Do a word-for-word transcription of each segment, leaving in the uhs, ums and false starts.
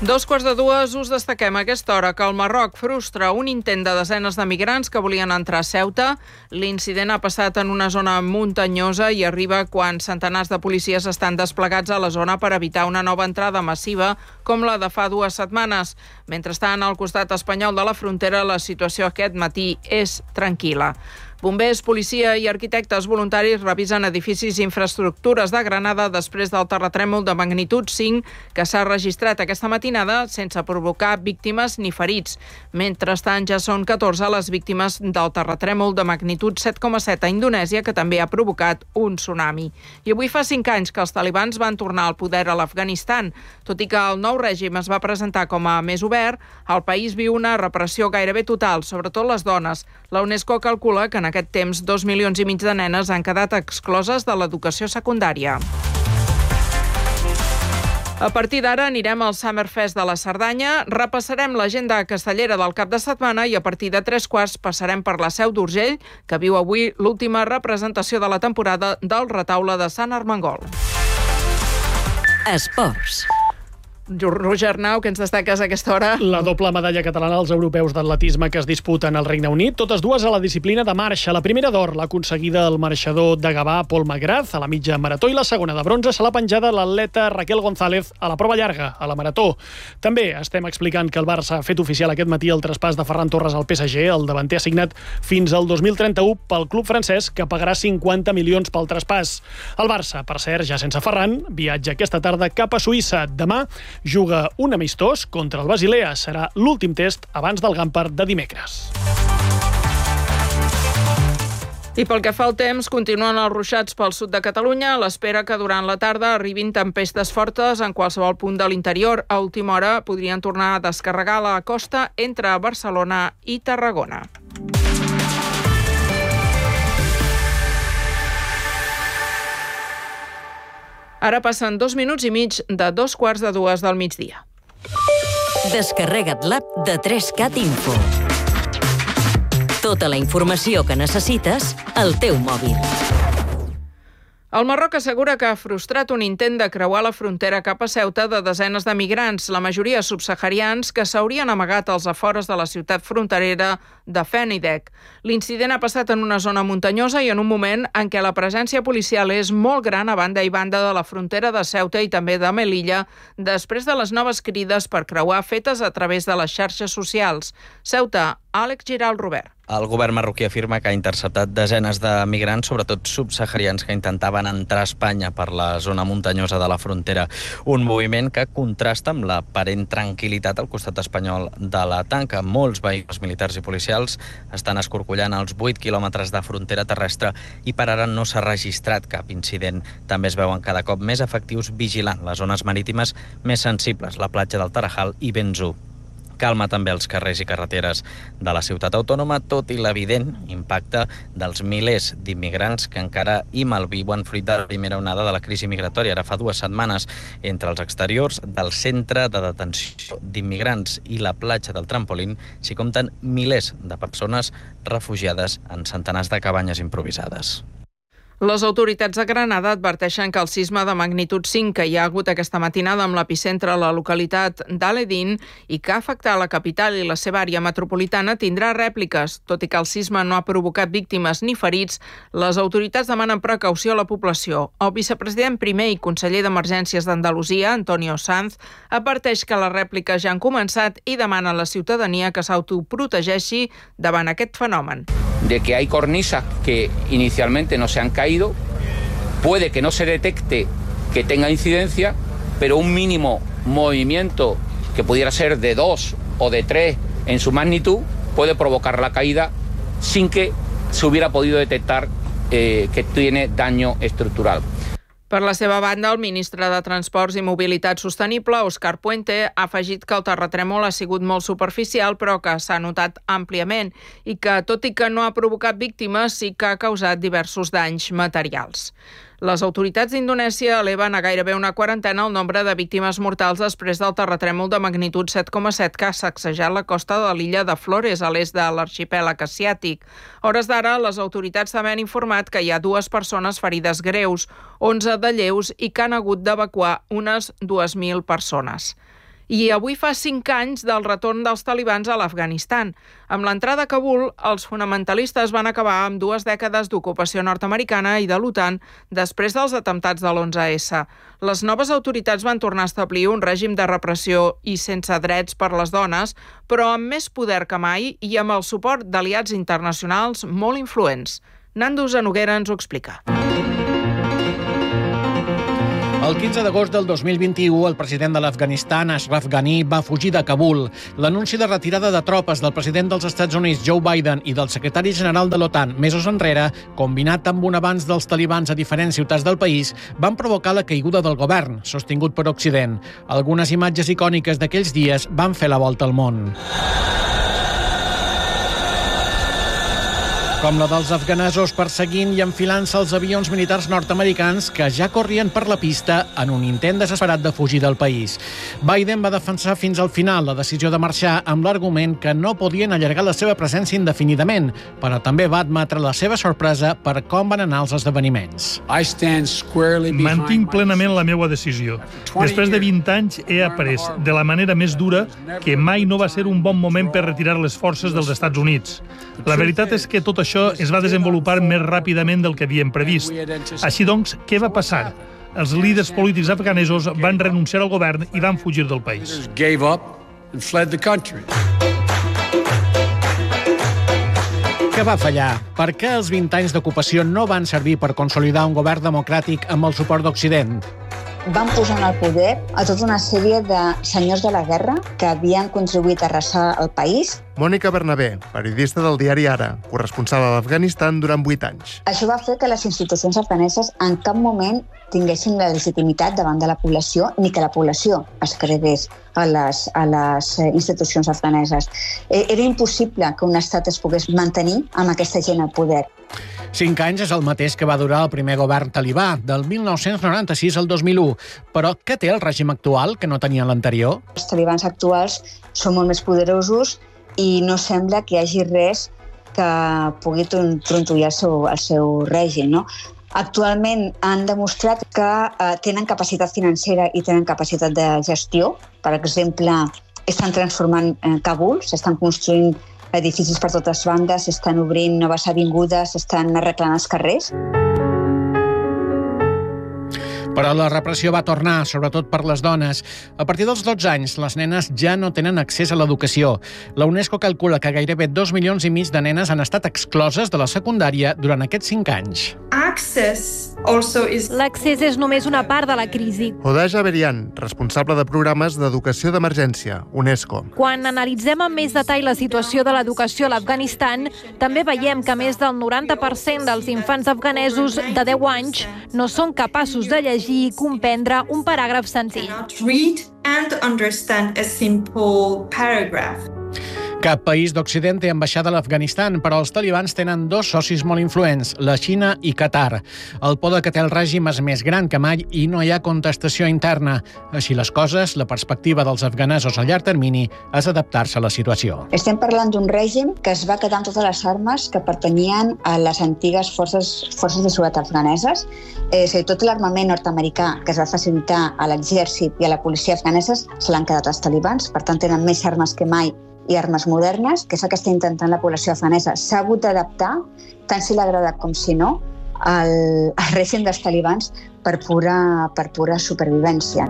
Dos quarts de dues us destaquem a aquesta hora que el Marroc frustra un intent de desenes de migrants que volien entrar a Ceuta. L'incident ha passat en una zona muntanyosa i arriba quan centenars de policies estan desplegats a la zona per evitar una nova entrada massiva com la de fa dues setmanes. Mentrestant, al costat espanyol de la frontera, la situació aquest matí és tranquil·la. Bombers, policia i arquitectes voluntaris revisen edificis i infraestructures de Granada després del terratrèmol de magnitud cinc que s'ha registrat aquesta matinada sense provocar víctimes ni ferits. Mentrestant, ja són catorze les víctimes del terratrèmol de magnitud set coma set a Indonèsia, que també ha provocat un tsunami. I avui fa cinc anys que els talibans van tornar al poder a l'Afganistan. Tot i que el nou règim es va presentar com a més obert, el país viu una repressió gairebé total, sobretot les dones. La UNESCO calcula que en aquest temps dos milions i mig de nenes han quedat excloses de l'educació secundària. A partir d'ara anirem al Summerfest de la Cerdanya, repassarem l'agenda castellera del cap de setmana i a partir de tres quarts passarem per la Seu d'Urgell, que viu avui l'última representació de la temporada del Retaule de Sant Armengol. Esports. Roger Arnau, que ens destaques a aquesta hora? La doble medalla catalana als europeus d'atletisme que es disputen al Regne Unit, totes dues a la disciplina de marxa. La primera d'or l'ha aconseguida el marxador de Gavà, Pol Magraz, a la mitja marató, i la segona de bronze se l'ha penjada l'atleta Raquel González a la prova llarga, a la marató. També estem explicant que el Barça ha fet oficial aquest matí el traspàs de Ferran Torres al P S G. El davanter assignat fins al dos mil trenta-u pel club francès, que pagarà cinquanta milions pel traspàs. El Barça, per cert, ja sense Ferran, viatja aquesta tarda cap a Suïssa. Demà juga un amistós contra el Basilea. Serà l'últim test abans del Gampar de dimecres. I pel que fa al temps, continuen els ruixats pel sud de Catalunya, a l'espera que durant la tarda arribin tempestes fortes en qualsevol punt de l'interior. A última hora podrien tornar a descarregar la costa entre Barcelona i Tarragona. Ara passen dos minuts i mig de dos quarts de dues del migdia. Descarrega't l'app de tres cat Info. Tota la informació que necessites al teu mòbil. El Marroc assegura que ha frustrat un intent de creuar la frontera cap a Ceuta de desenes de migrants, la majoria subsaharians, que s'haurien amagat als afores de la ciutat fronterera de Fenidek. L'incident ha passat en una zona muntanyosa i en un moment en què la presència policial és molt gran a banda i banda de la frontera de Ceuta i també de Melilla, després de les noves crides per creuar fetes a través de les xarxes socials. Ceuta, Àlex Giral, Robert. El govern marroquí afirma que ha interceptat desenes de migrants, sobretot subsaharians, que intentaven entrar a Espanya per la zona muntanyosa de la frontera. Un moviment que contrasta amb l'aparent tranquil·litat al costat espanyol de la tanca. Molts vehicles militars i policials estan escorcollant els vuit quilòmetres de frontera terrestre i per ara no s'ha registrat cap incident. També es veuen cada cop més efectius vigilant les zones marítimes més sensibles, la platja del Tarajal i Benzú. Calma també els carrers i carreteres de la ciutat autònoma, tot i l'evident impacte dels milers d'immigrants que encara hi malviuen fruit de la primera onada de la crisi migratòria. Ara fa dues setmanes, entre els exteriors del centre de detenció d'immigrants i la platja del Trampolín s'hi compten milers de persones refugiades en centenars de cabanyes improvisades. Les autoritats de Granada adverteixen que el sisme de magnitud cinc que hi ha hagut aquesta matinada amb l'epicentre a la localitat d'Aledin i que ha afectat la capital i la seva àrea metropolitana tindrà rèpliques. Tot i que el sisme no ha provocat víctimes ni ferits, les autoritats demanen precaució a la població. El vicepresident primer i conseller d'Emergències d'Andalusia, Antonio Sanz, adverteix que les rèpliques ja han començat i demana a la ciutadania que s'autoprotegeixi davant aquest fenomen. De que hay cornisas que inicialmente no se han caído, puede que no se detecte que tenga incidencia, pero un mínimo movimiento que pudiera ser de dos o de tres en su magnitud puede provocar la caída sin que se hubiera podido detectar eh, que tiene daño estructural. Per la seva banda, el ministre de Transports i Mobilitat Sostenible, Òscar Puente, ha afegit que el terratrèmol ha sigut molt superficial, però que s'ha notat àmpliament i que, tot i que no ha provocat víctimes, sí que ha causat diversos danys materials. Les autoritats d'Indonèsia eleven a gairebé una quarantena el nombre de víctimes mortals després del terratrèmol de magnitud set coma set que ha sacsejat la costa de l'illa de Flores, a l'est de l'arxipèlag asiàtic. A hores d'ara, les autoritats també han informat que hi ha dues persones ferides greus, onze de lleus i que han hagut d'evacuar unes dues mil persones. I avui fa cinc anys del retorn dels talibans a l'Afganistan. Amb l'entrada a Kabul, els fonamentalistes van acabar amb dues dècades d'ocupació nord-americana i de l'OTAN després dels atemptats de l'onze esse. Les noves autoritats van tornar a establir un règim de repressió i sense drets per les dones, però amb més poder que mai i amb el suport d'aliats internacionals molt influents. Nando Zanoguera ens ho explica. El quinze d'agost del dos mil vint-i-u, el president de l'Afganistan, Ashraf Ghani, va fugir de Kabul. L'anunci de retirada de tropes del president dels Estats Units, Joe Biden, i del secretari general de l'OTAN, mesos enrere, combinat amb un avanç dels talibans a diferents ciutats del país, van provocar la caiguda del govern, sostingut per Occident. Algunes imatges icòniques d'aquells dies van fer la volta al món. Com la dels afganesos perseguint i enfilant-se els avions militars nord-americans que ja corrien per la pista en un intent desesperat de fugir del país. Biden va defensar fins al final la decisió de marxar amb l'argument que no podien allargar la seva presència indefinidament, però també va admetre la seva sorpresa per com van anar els esdeveniments. Mantinc plenament la meva decisió. Després de vint anys he après de la manera més dura que mai no va ser un bon moment per retirar les forces dels Estats Units. La veritat és que tot això es va desenvolupar més ràpidament del que havíem previst. Així doncs, què va passar? Els líders polítics afganesos van renunciar al govern i van fugir del país. Què va fallar? Per què els vint anys d'ocupació no van servir per consolidar un govern democràtic amb el suport d'Occident? Van posar en el poder a tota una sèrie de senyors de la guerra que havien contribuït a arrasar el país. Mònica Bernabé, periodista del diari Ara, corresponsal a l'Afganistan durant vuit anys. Això va fer que les institucions afganeses en cap moment tinguessin la legitimitat davant de la població ni que la població es cregués a les, a les institucions afganeses. Era impossible que un estat es pogués mantenir amb aquesta gent al poder. Cinc anys és el mateix que va durar el primer govern talibà, del mil nou-cents noranta-sis al dos mil u. Però què té el règim actual que no tenia l'anterior? Els talibans actuals són molt més poderosos i no sembla que hi hagi res que pugui trontollar el seu, el seu règim, no? Actualment han demostrat que eh, tenen capacitat financera i tenen capacitat de gestió. Per exemple, estan transformant eh, Kabul, s'estan construint edificis per totes bandes, s'estan obrint noves avingudes, s'estan arreglant els carrers. Però la repressió va tornar, sobretot per les dones. A partir dels dotze anys, les nenes ja no tenen accés a l'educació. La UNESCO calcula que gairebé dos milions i mig de nenes han estat excloses de la secundària durant aquests cinc anys. L'accés és només una part de la crisi. Hodeja Berian, responsable de programes d'educació d'emergència, UNESCO. Quan analitzem amb més detall la situació de l'educació a l'Afganistan, també veiem que més del noranta per cent dels infants afganesos de deu anys no són capaços de llegir i comprendre un paràgraf senzill. Cap país d'Occident té ambaixada a l'Afganistan, però els talibans tenen dos socis molt influents, la Xina i Qatar. El poder que té el règim és més gran que mai i no hi ha contestació interna. Així les coses, la perspectiva dels afganesos a llarg termini és adaptar-se a la situació. Estem parlant d'un règim que es va quedar amb totes les armes que pertanyien a les antigues forces, forces de seguretat afganeses. Eh, si tot l'armament nord-americà que es va facilitar a l'exèrcit i a la policia afganeses se l'han quedat els talibans, per tant tenen més armes que mai i armes modernes, que és el que està intentant la població afganesa. S'ha hagut d'adaptar, tant si l'agrada com si no, al, al règim dels talibans per pura, per pura supervivència.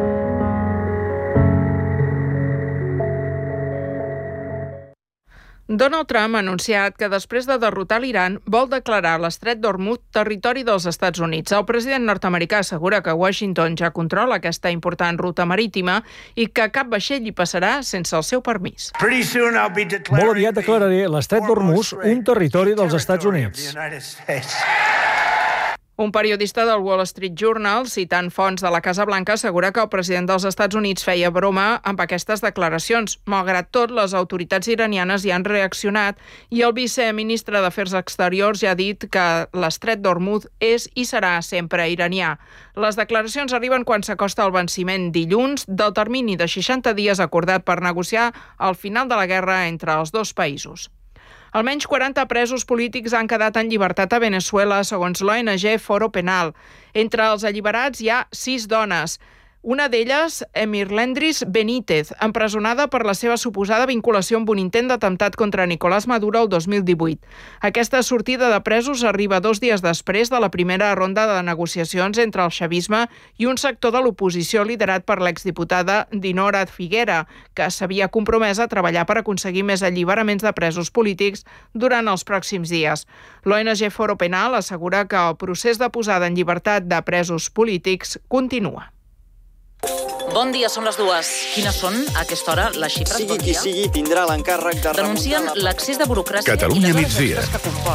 Donald Trump ha anunciat que després de derrotar l'Iran vol declarar l'estret d'Hormuz territori dels Estats Units. El president nord-americà assegura que Washington ja controla aquesta important ruta marítima i que cap vaixell hi passarà sense el seu permís. Molt aviat declararé l'estret d'Hormuz un territori dels Estats Units. Un periodista del Wall Street Journal, citant fonts de la Casa Blanca, assegura que el president dels Estats Units feia broma amb aquestes declaracions. Malgrat tot, les autoritats iranianes hi han reaccionat i el viceministre d'Afers Exteriors ja ha dit que l'estret d'Hormuz és i serà sempre iranià. Les declaracions arriben quan s'acosta el venciment dilluns del termini de seixanta dies acordat per negociar el final de la guerra entre els dos països. Almenys quaranta presos polítics han quedat en llibertat a Veneçuela, segons l'O N G Foro Penal. Entre els alliberats hi ha sis dones. Una d'elles, Emirlendris Benítez, empresonada per la seva suposada vinculació amb un intent d'atemptat contra Nicolás Maduro el dos mil divuit. Aquesta sortida de presos arriba dos dies després de la primera ronda de negociacions entre el xavisme i un sector de l'oposició liderat per l'exdiputada Dinora Figuera, que s'havia compromès a treballar per aconseguir més alliberaments de presos polítics durant els pròxims dies. L'O N G Foro Penal assegura que el procés de posada en llibertat de presos polítics continua. Bon dia, són les dues. Quines són, a aquesta hora, les xifres? Sigui qui sigui, tindrà l'encàrrec de remuntar... Denuncien l'accés de burocràcia... Catalunya migdia.